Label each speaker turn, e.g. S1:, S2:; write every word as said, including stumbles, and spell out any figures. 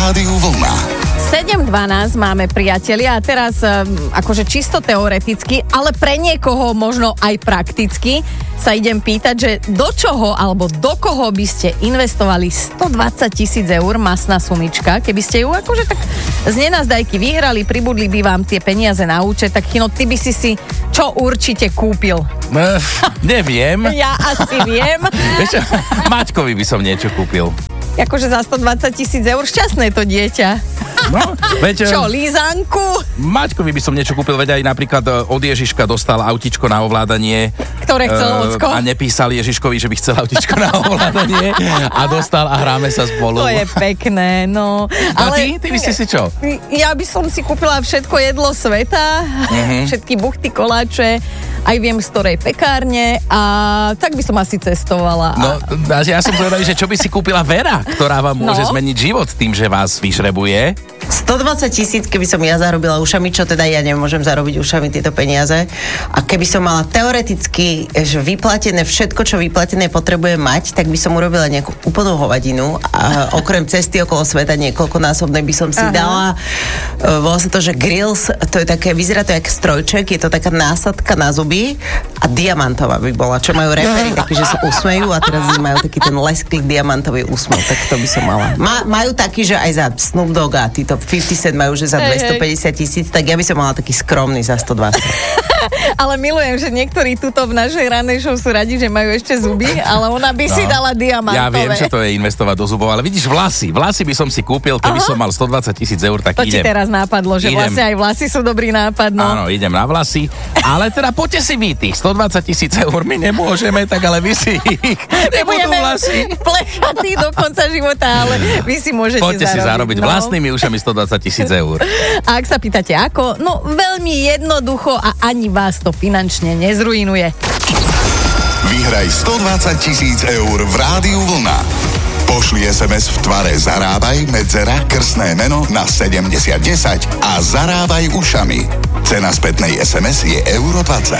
S1: Rádiu Vlna.
S2: sedem dvanásť máme, priatelia, a teraz um, akože čisto teoreticky, ale pre niekoho možno aj prakticky sa idem pýtať, že do čoho alebo do koho by ste investovali stodvadsať tisíc eur, masná sumička, keby ste ju akože tak z nenazdajky vyhrali, pribudli by vám tie peniaze na účet, tak Chino, ty by si si čo určite kúpil?
S3: Uh, neviem.
S2: Ja asi viem.
S3: Vieš čo, Maťkovi by som niečo kúpil.
S2: Akože za stodvadsať tisíc eur, šťastné to dieťa.
S3: No, veď,
S2: Čo, lízanku?
S3: Maťkovi by som niečo kúpil, veď aj napríklad od Ježiška dostal autičko na ovládanie.
S2: Ktoré chcel ocko?
S3: A nepísal Ježiškovi, že by chcel autičko na ovládanie a dostal a hráme sa spolu.
S2: To je pekné, no.
S3: A ale ty? Ty by si si čo?
S2: Ja by som si kúpila všetko jedlo sveta, mm-hmm. všetky buchty, koláče, aj viem z ktorej pekárne a tak by som asi cestovala.
S3: No, a ja som povedal, že čo by si kúpila Vera, ktorá vám môže no? zmeniť život tým, že vás vyšrebuje.
S4: stodvadsať tisíc, keby som ja zarobila ušami, čo teda ja nemôžem zarobiť ušami tieto peniaze. A keby som mala teoreticky že vyplatené všetko, čo vyplatené potrebujem mať, tak by som urobila nejakú úplnú hovadinu. A okrem cesty okolo sveta niekoľkonásobnej by som si Aha. dala. Volá sa to, že grills, to je také, vyzerá to jak strojček, je to taká násadka na zuby a diamantová by bola, čo majú reperi, takí, že sa usmejú a teraz majú taký ten lesklý diamantový úsmev, tak to by som mala. Ma, majú taký, že aj za Snoop Dogg a títo päťdesiat Cent majú, že za dvestopäťdesiat tisíc, tak ja by som mala taký skromný za stodvadsať.
S2: Ale milujem, že niektorí tuto v našej ranej show sú radi, že majú ešte zuby, ale ona by no, si dala diamantové.
S3: Ja viem, čo to je investovať do zubov, ale vidíš, vlasy. Vlasy by som si kúpil, keby Aha. som mal stodvadsať tisíc eur, tak
S2: to
S3: idem.
S2: To ti teraz nápadlo, že idem. Vlastne aj vlasy sú dobrý nápad, no.
S3: Áno, idem na vlasy, ale teda poďte si vy tých stodvadsať tisíc eur, my nemôžeme, tak ale vy si ich. Nebudú vlasy.
S2: Plešatý do konca života, ale vy si môžete
S3: poďte
S2: zarobiť.
S3: si zarobiť
S2: no. vlastnými
S3: ušami stodvadsať tisíc eur.
S2: A ak sa pýtate ako, no veľmi jednoducho a ani vás to finančne nezruinuje.
S1: Vyhraj stodvadsať tisíc eur v Rádiu Vlna. Pošli es em es v tvare Zarábaj, medzera, krstné meno na sedemdesiat desať a zarábaj ušami. Cena spätnej es em es je euro dvadsať.